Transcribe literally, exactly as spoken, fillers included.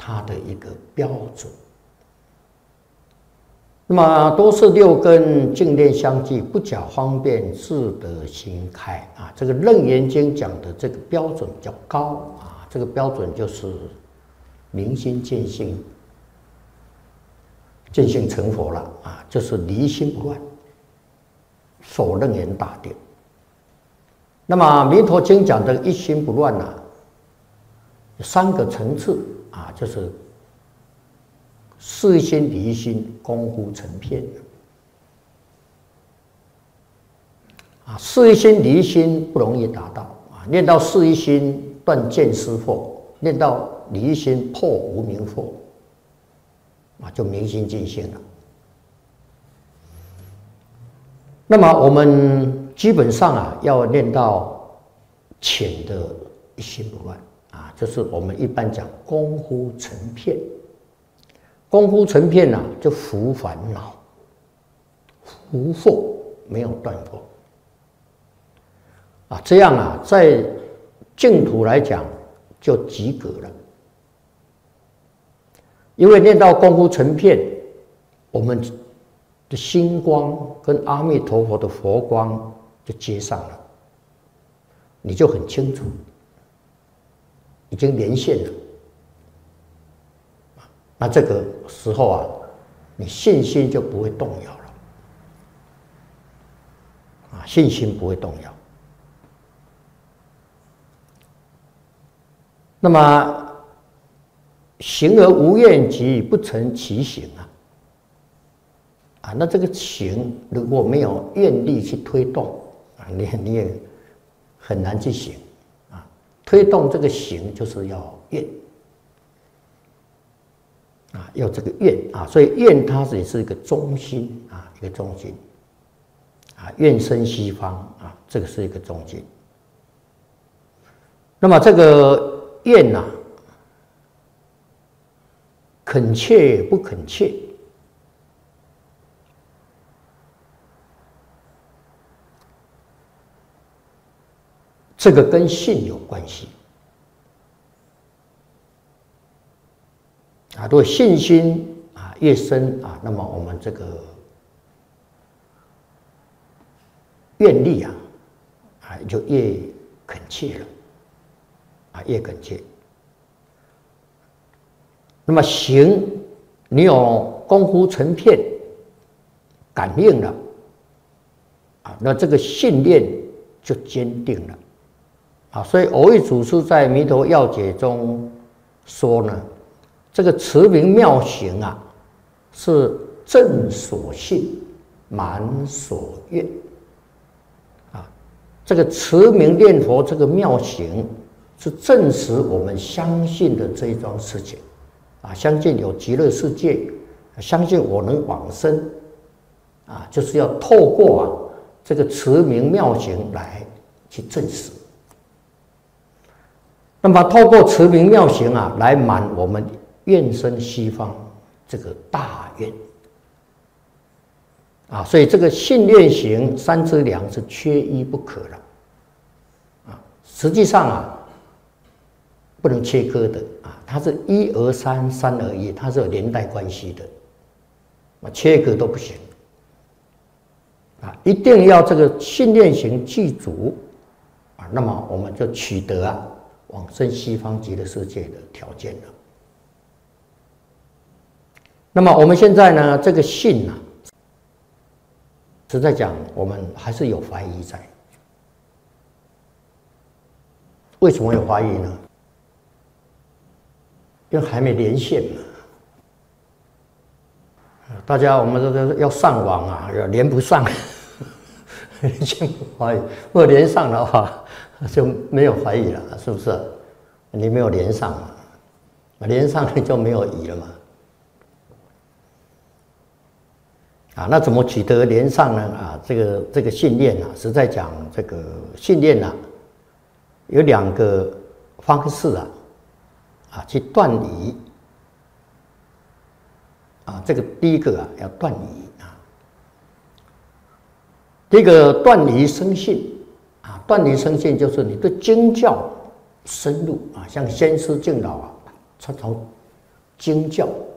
它的一个标准。那么多是六根净念相继，不假方便，自得心开啊。这个《楞严经》讲的这个标准比较高啊，这个标准就是明心见性，见性成佛了啊，就是离心不乱，守楞严大定。那么《弥陀经》讲的一心不乱啊，有三个层次啊，就是事心离心，功夫成片啊。事一心离心不容易达到啊，念到事一心断见思惑，念到离心破无明惑啊，就明心见性了。那么我们基本上啊，要念到浅的一心不乱啊，就是我们一般讲功夫成片。功夫成片啊，就伏烦恼、伏惑没有断过啊，这样啊，在净土来讲就及格了。因为念到功夫成片，我们的心光跟阿弥陀佛的佛光就接上了，你就很清楚，已经连线了。那这个时候啊，你信心就不会动摇了，啊，信心不会动摇。那么行而无厌即不成其行啊，啊，那这个行如果没有愿力去推动啊，你你也很难去行啊。推动这个行就是要愿。啊，要这个愿啊，所以愿它也是一个中心啊，一个中心啊，愿生西方啊，这个是一个中心。那么这个愿呐、啊，恳切不恳切，这个跟信有关系。啊，如果信心啊越深啊，那么我们这个愿力啊啊就越恳切了，啊越恳切。那么行，你有功夫成片，感应了，啊，那这个信念就坚定了，啊，所以蕅益祖师在《弥陀要解》中说呢。这个持名妙行啊，是正所信，满所愿啊。这个持名念佛这个妙行，是证实我们相信的这一桩事情啊，相信有极乐世界，相信我能往生啊，就是要透过啊这个持名妙行来去证实。那么透过持名妙行啊，来满我们愿生西方这个大愿啊，所以这个信愿行三资粮是缺一不可了啊。实际上啊，不能切割的啊，它是一而三，三而一，它是有连带关系的啊，切割都不行啊，一定要这个信愿行具足啊，那么我们就取得啊往生西方极乐世界的条件了。那么我们现在呢，这个信啊，实在讲，我们还是有怀疑在。为什么有怀疑呢？因为还没连线嘛。大家我们这个要上网啊，连不上，先怀疑。如果连上的话，就没有怀疑了，是不是？你没有连上嘛，连上你就没有疑了嘛。啊，那怎么取得连上呢？啊，这个这个信念啊，实在讲，这个信念啊，有两个方式啊，啊，去断疑。啊，这个第一个啊，要断疑啊。第一个断疑生信啊，断疑生信就是你对经教深入啊，像先师敬老啊，他从经教